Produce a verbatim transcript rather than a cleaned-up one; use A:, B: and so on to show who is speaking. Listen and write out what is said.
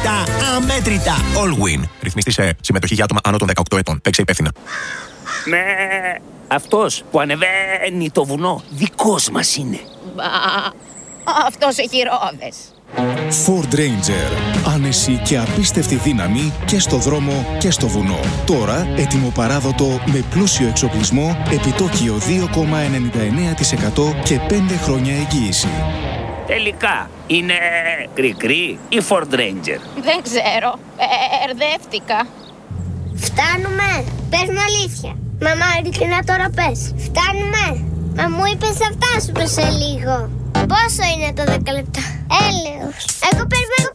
A: αμέτρητα, αμέτρητα. Allwyn. Ρυθμιστή σε συμμετοχή για άτομα άνω των δεκαοκτώ ετών. Παίξε υπεύθυνα.
B: Με αυτός που ανεβαίνει το βουνό, δικός μας είναι.
C: Μπα, αυτός έχει ρόδες.
D: Ford Ranger. Άνεση και απίστευτη δύναμη και στο δρόμο και στο βουνό. Τώρα έτοιμο παράδοτο με πλούσιο εξοπλισμό, επιτόκιο δύο κόμμα ενενήντα εννέα τοις εκατό και πέντε χρόνια εγγύηση.
B: Τελικά, είναι κρικρή ή Ford Ranger?
C: Δεν ξέρω, ερδεύτηκα.
E: Φτάνουμε, πες μου αλήθεια. Μαμά, ειλικρινά τώρα πες. Φτάνουμε. Μα μου είπες θα φτάσουμε σε λίγο. Πόσο είναι το δέκα λεπτά? Έλεος. Εγώ περιμένω